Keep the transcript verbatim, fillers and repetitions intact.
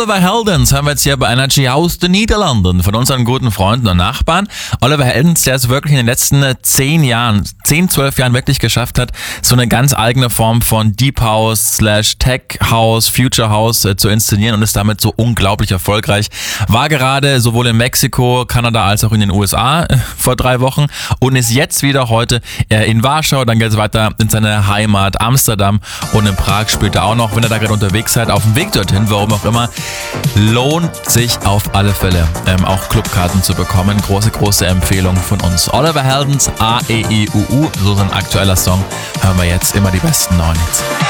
Oliver Heldens haben wir jetzt hier bei Energy aus den Niederlanden von unseren guten Freunden und Nachbarn. Oliver Heldens, der es wirklich in den letzten zehn Jahren, zehn, zwölf Jahren wirklich geschafft hat, so eine ganz eigene Form von Deep House slash Tech House, Future House äh, zu inszenieren und ist damit so unglaublich erfolgreich. War gerade sowohl in Mexiko, Kanada als auch in den U S A äh, vor drei Wochen und ist jetzt wieder heute äh, in Warschau. Dann geht es weiter in seine Heimat Amsterdam und in Prag spielt er auch noch, wenn ihr da gerade unterwegs seid, auf dem Weg dorthin, warum auch immer. Lohnt sich auf alle Fälle, ähm, auch Clubkarten zu bekommen. Große, große Empfehlung von uns. Oliver Heldens, A E I U U, so sein aktueller Song. Hören wir jetzt immer die besten neuen Hits.